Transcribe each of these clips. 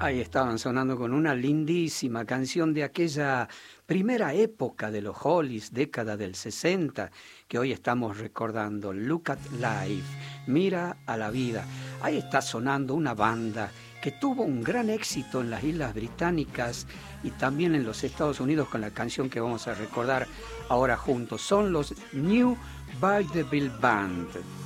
Ahí estaban sonando con una lindísima canción de aquella primera época de los Hollies, década del 60, que hoy estamos recordando. Look at Life, mira a la vida. Ahí está sonando una banda que tuvo un gran éxito en las Islas Británicas y también en los Estados Unidos con la canción que vamos a recordar ahora juntos. Son los New Vaudeville Band.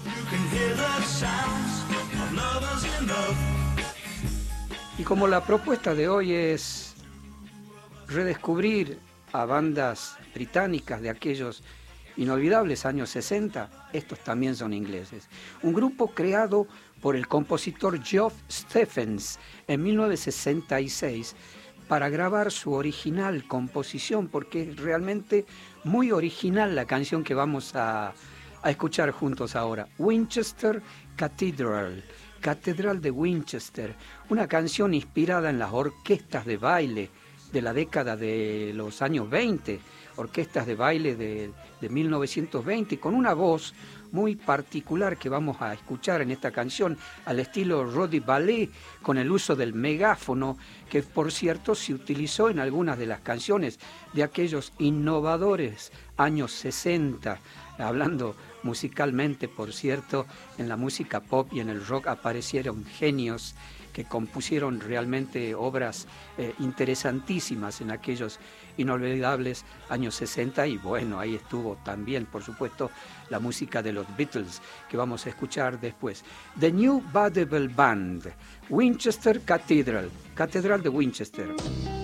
Y como la propuesta de hoy es redescubrir a bandas británicas de aquellos inolvidables años 60, estos también son ingleses. Un grupo creado por el compositor Geoff Stephens en 1966 para grabar su original composición, porque es realmente muy original la canción que vamos a escuchar juntos ahora. Winchester Cathedral. Catedral de Winchester, una canción inspirada en las orquestas de baile de la década de los años 20, orquestas de baile de 1920, con una voz muy particular que vamos a escuchar en esta canción, al estilo Roddy Ballet, con el uso del megáfono, que por cierto se utilizó en algunas de las canciones de aquellos innovadores años 60, hablando musicalmente, por cierto, en la música pop y en el rock aparecieron genios que compusieron realmente obras interesantísimas en aquellos inolvidables años 60 y bueno, ahí estuvo también, por supuesto, la música de los Beatles que vamos a escuchar después. The New Vaudeville Band, Winchester Cathedral, Catedral de Winchester.